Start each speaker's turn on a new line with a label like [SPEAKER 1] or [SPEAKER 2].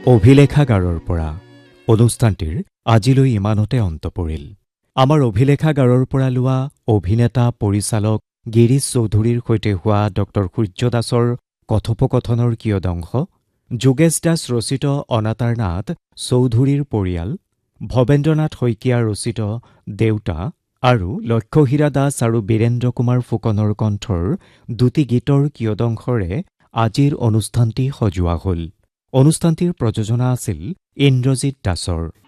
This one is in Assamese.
[SPEAKER 1] অভিলেখাগাৰৰ পৰা অনুষ্ঠানটিৰ আজিলৈ ইমানতে অন্ত পৰিল। আমাৰ অভিলেখাগাৰৰ পৰা লোৱা অভিনেতা পৰিচালক গিৰীশ চৌধুৰীৰ সৈতে হোৱা ডক্টৰ সূৰ্য দাসৰ কথোপকথনৰ কিয়দংশ, যোগেশ দাস ৰচিত অনাতাঁৰ নাট চৌধুৰীৰ পৰিয়াল, ভৱেন্দ্ৰনাথ শইকীয়া ৰচিত দেউতা আৰু লক্ষ্যহীৰা দাস আৰু বীৰেন্দ্ৰ কুমাৰ ফুকনৰ কণ্ঠৰ দুটি গীতৰ কিয়দংশৰে আজিৰ অনুষ্ঠানটি সজোৱা হ'ল। অনুষ্ঠানটিৰ প্ৰযোজনা আছিল ইন্দ্ৰজিৎ দাসৰ।